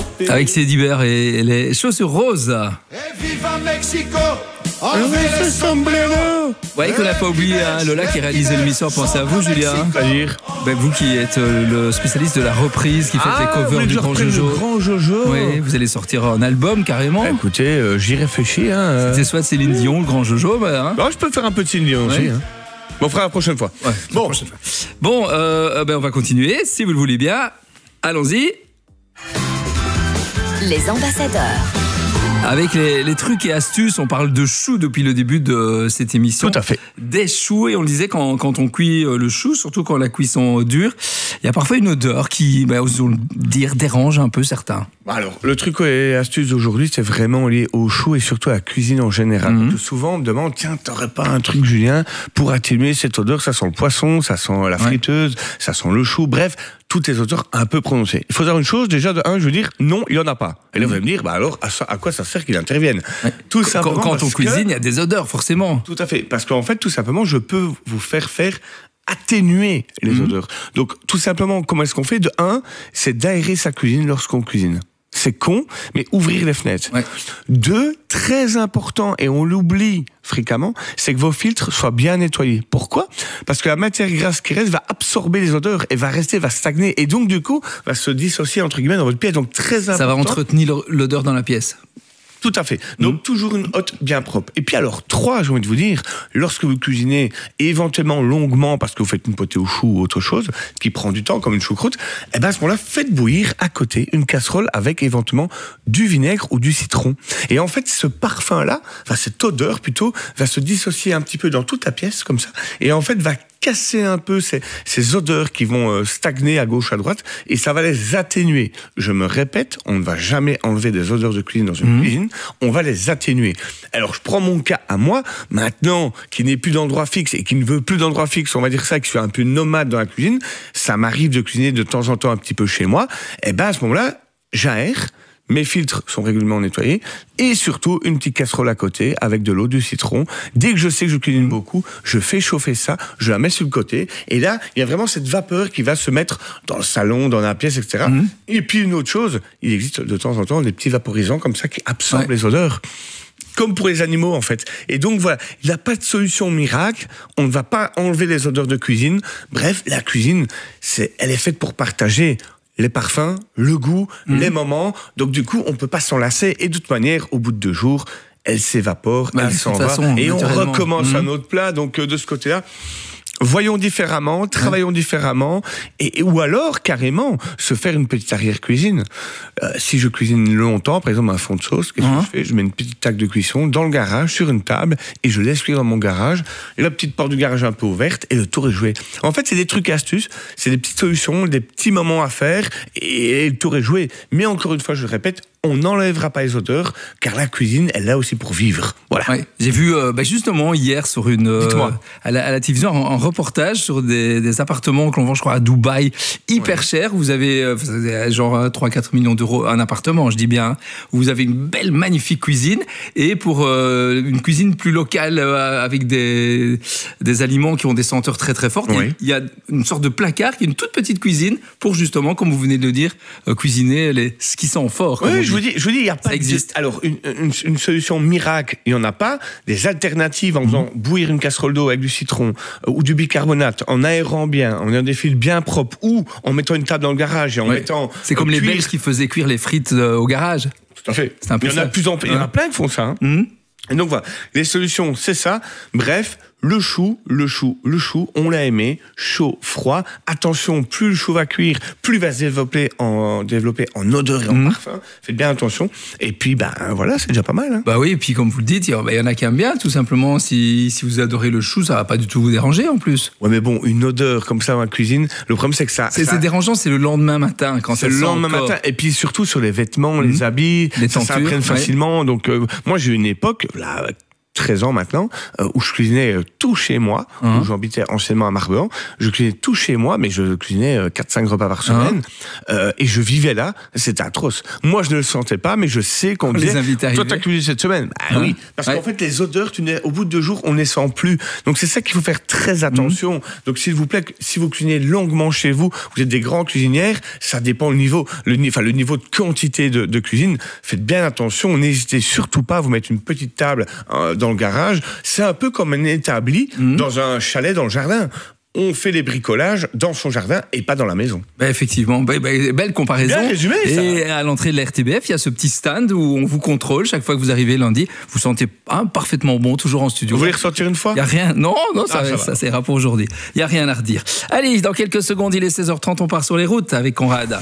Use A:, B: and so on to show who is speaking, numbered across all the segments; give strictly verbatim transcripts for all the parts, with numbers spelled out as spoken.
A: Avec Cédric Bert et les chaussures roses.
B: Et viva Mexico! Enlevez le sombrero!
A: Vous voyez qu'on n'a pas oublié hein, Lola qui réalise l'émission. Pensez à vous, Julien.
C: C'est-à-dire
A: Ben, vous qui êtes euh, le spécialiste de la reprise, qui faites
C: ah,
A: les covers du Grand Jojo.
C: Le Grand Jojo.
A: Oui, vous allez sortir un album carrément.
C: Écoutez, euh, j'y réfléchis. Hein.
A: C'est soit Céline Dion, le Grand Jojo. Ben, hein.
C: Bon, je peux faire un peu de Céline Dion
A: ouais.
C: aussi. Hein. Bon, on fera la prochaine fois.
A: Ouais,
C: bon,
A: prochaine fois. Bon euh, ben, on va continuer, si vous le voulez bien. Allons-y.
D: Les ambassadeurs.
A: Avec les, les trucs et astuces, on parle de choux depuis le début de cette émission.
C: Tout à fait.
A: Des choux, et on le disait, quand, quand on cuit le chou, surtout quand la cuisson dure, il y a parfois une odeur qui, bah, osons le dire, dérange un peu certains.
C: Alors, le truc et astuce d'aujourd'hui, c'est vraiment lié au chou et surtout à la cuisine en général. Mm-hmm. Souvent, on me demande, tiens, t'aurais pas un truc, Julien, pour atténuer cette odeur? Ça sent le poisson, ça sent la friteuse, ouais. ça sent le chou, bref, toutes les odeurs un peu prononcées. Il faut savoir une chose, déjà, de un, je veux dire, non, il y en a pas. Et là, vous allez me dire, bah alors, à, ça, à quoi ça sert qu'il intervienne? Ouais. Tout
A: simplement. Quand, quand on cuisine, il y a des odeurs, forcément.
C: Tout à fait. Parce qu'en fait, tout simplement, je peux vous faire faire atténuer les mmh. odeurs. Donc, tout simplement, comment est-ce qu'on fait? De un, c'est d'aérer sa cuisine lorsqu'on cuisine. C'est con, mais ouvrir les fenêtres. Ouais. Deux, très important, et on l'oublie fréquemment, c'est que vos filtres soient bien nettoyés. Pourquoi? Parce que la matière grasse qui reste va absorber les odeurs et va rester, va stagner, et donc du coup, va se dissocier entre guillemets dans votre pièce. Donc très important.
A: Ça va entretenir l'odeur dans la pièce.
C: Tout à fait. Donc, mmh. toujours une hotte bien propre. Et puis alors, trois, j'ai envie de vous dire, lorsque vous cuisinez éventuellement longuement, parce que vous faites une potée au chou ou autre chose, qui prend du temps, comme une choucroute, eh ben, à ce moment-là, faites bouillir à côté une casserole avec éventuellement du vinaigre ou du citron. Et en fait, ce parfum-là, enfin, cette odeur plutôt, va se dissocier un petit peu dans toute la pièce, comme ça, et en fait, va casser un peu ces, ces odeurs qui vont euh, stagner à gauche, à droite, et ça va les atténuer. Je me répète, on ne va jamais enlever des odeurs de cuisine dans une mmh. cuisine, on va les atténuer. Alors, je prends mon cas à moi, maintenant, qui n'est plus d'endroit fixe et qui ne veut plus d'endroit fixe, on va dire ça, qui suis un peu nomade dans la cuisine, ça m'arrive de cuisiner de temps en temps un petit peu chez moi, et ben à ce moment-là, j'aère, mes filtres sont régulièrement nettoyés, et surtout une petite casserole à côté avec de l'eau, du citron. Dès que je sais que je cuisine beaucoup, je fais chauffer ça, je la mets sur le côté, et là, il y a vraiment cette vapeur qui va se mettre dans le salon, dans la pièce, et cetera. Mmh. Et puis une autre chose, il existe de temps en temps des petits vaporisants comme ça qui absorbent ouais. les odeurs. Comme pour les animaux, en fait. Et donc, voilà, il n'y a pas de solution miracle. On ne va pas enlever les odeurs de cuisine. Bref, la cuisine, c'est, elle est faite pour partager les parfums, le goût, mmh. les moments. Donc, du coup, on ne peut pas s'en lasser. Et de toute manière, au bout de deux jours, elle s'évapore, bah, elle s'en va. Façon, et on recommence mmh. un autre plat. Donc, euh, de ce côté-là, voyons différemment, travaillons ouais. différemment, et, et ou alors carrément se faire une petite arrière-cuisine. Euh, si je cuisine longtemps, par exemple un fond de sauce, qu'est-ce uh-huh. que je fais? Je mets une petite taque de cuisson dans le garage, sur une table, et je laisse cuire dans mon garage. Et la petite porte du garage un peu ouverte, et le tour est joué. En fait, c'est des trucs et astuces, c'est des petites solutions, des petits moments à faire, et, et le tour est joué. Mais encore une fois, je le répète, on n'enlèvera pas les odeurs, car la cuisine, elle est là aussi pour vivre. Voilà.
A: Ouais, j'ai vu euh, bah justement hier sur une euh, à, la, à la télévision en, en reportage sur des, des appartements que l'on vend, je crois, à Dubaï, hyper ouais. cher. Vous avez euh, genre trois à quatre millions d'euros un appartement, je dis bien. Vous avez une belle, magnifique cuisine, et pour euh, une cuisine plus locale euh, avec des des aliments qui ont des senteurs très très fortes, oui. il y a une sorte de placard qui est une toute petite cuisine pour justement, comme vous venez de le dire, euh, cuisiner les, ce qui sent fort.
C: Oui, je vous dis, je vous dis, il y a pas.
A: Ça existe.
C: De, alors, une, une, une solution miracle, il y en a pas. Des alternatives en faisant mmh. bouillir une casserole d'eau avec du citron euh, ou du bicarbonate, en aérant bien, en ayant des fils bien propres, ou en mettant une table dans le garage et en ouais. mettant.
A: C'est comme les cuire. Belges qui faisaient cuire les frites euh, au garage.
C: Tout à fait.
A: C'est un peu
C: il y en a plus en plus. Il y en a plein qui font ça. Hein. Mmh. Et donc voilà, les solutions, c'est ça. Bref, le chou, le chou, le chou, on l'a aimé, chaud, froid. Attention, plus le chou va cuire, plus il va se développer en, développer en odeur et en mmh. parfum. Faites bien attention. Et puis, ben voilà, c'est déjà pas mal. Hein.
A: Bah oui, et puis comme vous le dites, il y en a qui aiment bien, tout simplement. Si, si vous adorez le chou, ça va pas du tout vous déranger en plus.
C: Ouais, mais bon, une odeur comme ça dans la cuisine, le problème c'est que ça...
A: C'est,
C: ça...
A: c'est dérangeant, c'est le lendemain matin. Quand
C: c'est le lendemain encore. matin. Et puis surtout sur les vêtements, mmh. les habits,
A: les
C: ça s'imprègne facilement. Ouais. Donc euh, moi, j'ai eu une époque... Là, treize ans maintenant, euh, où je cuisinais euh, tout chez moi, mmh. où j'habitais anciennement à Marbehan. Je cuisinais tout chez moi, mais je cuisinais euh, quatre cinq repas par semaine. Mmh. Euh, et je vivais là. C'était atroce. Moi, je ne le sentais pas, mais je sais qu'on me disait, toi, t'as cuisiné cette semaine. Ah mmh. oui. Parce ouais. qu'en fait, les odeurs, tu n'es, au bout de deux jours, on ne les sent plus. Donc, c'est ça qu'il faut faire très attention. Mmh. Donc, s'il vous plaît, si vous cuisinez longuement chez vous, vous êtes des grands cuisinières, ça dépend le niveau, le, enfin, le niveau de quantité de, de cuisine. Faites bien attention. N'hésitez surtout pas à vous mettre une petite table euh, dans le garage. C'est un peu comme un établi mmh. dans un chalet dans le jardin. On fait les bricolages dans son jardin et pas dans la maison.
A: Bah effectivement, bah, bah, belle comparaison.
C: Bien résumé, ça.
A: Et à l'entrée de la R T B F, il y a ce petit stand où on vous contrôle chaque fois que vous arrivez lundi. Vous sentez hein, parfaitement bon, toujours en studio.
C: Vous voulez ressortir une fois ?
A: Il y a rien. Non, non, ça,
C: ah, ça,
A: ça, ça ira pour aujourd'hui. Il y a rien à redire. Allez, dans quelques secondes, il est seize heures trente, on part sur les routes avec Conrad.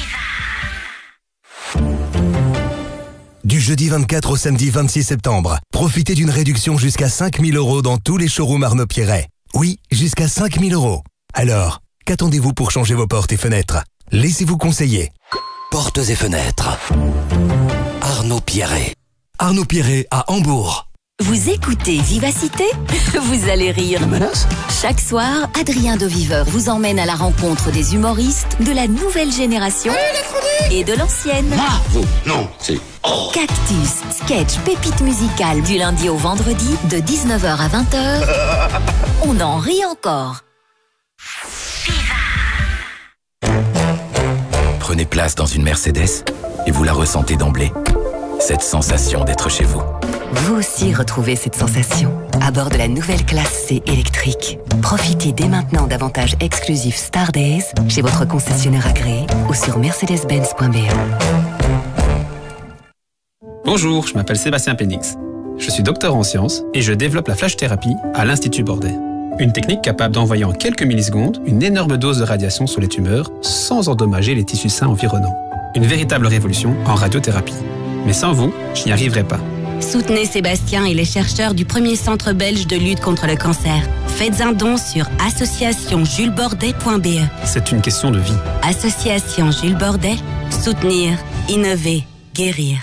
D: Du jeudi vingt-quatre au samedi vingt-six septembre, profitez d'une réduction jusqu'à cinq mille euros dans tous les showrooms Arnaud Pierret. Oui, jusqu'à cinq mille euros. Alors, qu'attendez-vous pour changer vos portes et fenêtres ? Laissez-vous conseiller.
E: Portes et fenêtres. Arnaud Pierret.
D: Arnaud Pierret à Hambourg.
F: Vous écoutez Vivacité ? Vous allez rire. Chaque soir, Adrien Doviveur vous emmène à la rencontre des humoristes de la nouvelle génération et de l'ancienne.
E: Ah, vous, non, c'est... Oh.
F: Cactus, sketch, pépite musicale du lundi au vendredi de dix-neuf heures à vingt heures. On en rit encore.
E: Prenez place dans une Mercedes et vous la ressentez d'emblée. Cette sensation d'être chez vous.
F: Vous aussi retrouvez cette sensation à bord de la nouvelle classe C électrique. Profitez dès maintenant d'avantages exclusifs Star Days chez votre concessionnaire agréé ou sur mercedes benz point b e.
G: Bonjour, je m'appelle Sébastien Pénix. Je suis docteur en sciences et je développe la flash-thérapie à l'Institut Bordet. Une technique capable d'envoyer en quelques millisecondes une énorme dose de radiation sur les tumeurs sans endommager les tissus sains environnants. Une véritable révolution en radiothérapie. Mais sans vous, je n'y arriverai pas.
H: Soutenez Sébastien et les chercheurs du premier centre belge de lutte contre le cancer. Faites un don sur association jules bordet point b e.
G: C'est une question de vie.
H: Association Jules Bordet, soutenir, innover, guérir.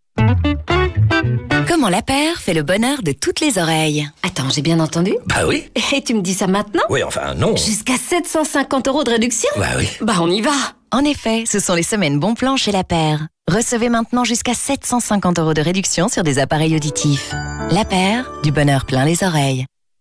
F: Comment la paire fait le bonheur de toutes les oreilles.
I: Attends, j'ai bien entendu ?
E: Bah oui.
I: Et tu me dis ça maintenant ?
E: Oui, enfin non.
I: Jusqu'à sept cent cinquante euros de réduction ?
E: Bah oui.
I: Bah on y va.
F: En effet, ce sont les semaines bon plan chez La Paire. Recevez maintenant jusqu'à sept cent cinquante euros de réduction sur des appareils auditifs. La Paire, du bonheur plein les oreilles.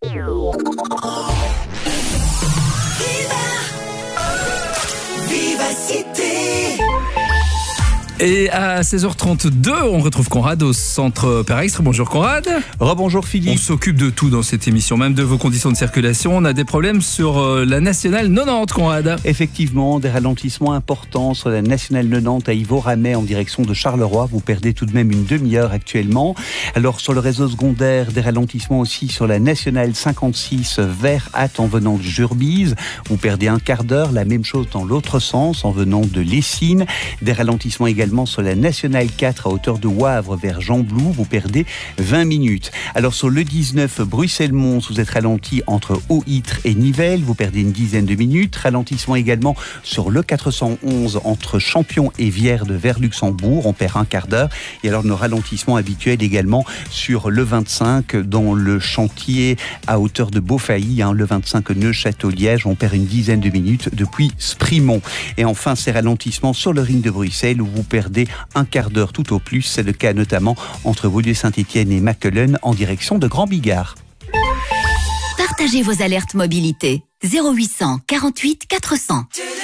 A: Et à seize heures trente-deux, on retrouve Conrad au centre Perextre. Bonjour Conrad.
J: Rebonjour Philippe.
A: On s'occupe de tout dans cette émission, même de vos conditions de circulation. On a des problèmes sur la nationale quatre-vingt-dix, Conrad.
J: Effectivement, des ralentissements importants sur la nationale quatre-vingt-dix à Yvot-Ramey en direction de Charleroi. Vous perdez tout de même une demi-heure actuellement. Alors sur le réseau secondaire, des ralentissements aussi sur la nationale cinquante-six vers Ath en venant de Jurbise. Vous perdez un quart d'heure. La même chose dans l'autre sens en venant de Lessines. Des ralentissements également sur la nationale quatre à hauteur de Wavre vers Jean-Blou, vous perdez vingt minutes. Alors sur le dix-neuf Bruxelles-Mons, vous êtes ralenti entre Haut-Ytre et Nivelles, vous perdez une dizaine de minutes. Ralentissement également sur le quatre cent onze entre Champion et Vierde vers Luxembourg, on perd un quart d'heure. Et alors nos ralentissements habituels également sur le vingt-cinq dans le chantier à hauteur de Beaufailly, hein, le vingt-cinq Neuchâtel-Liège, on perd une dizaine de minutes depuis Sprimont. Et enfin ces ralentissements sur le ring de Bruxelles où vous perdez un quart d'heure tout au plus. C'est le cas notamment entre Woluwe-Saint-Étienne et Mackelen en direction de Grand Bigard.
F: Partagez vos alertes mobilité. zéro huit cents quarante-huit quatre cents.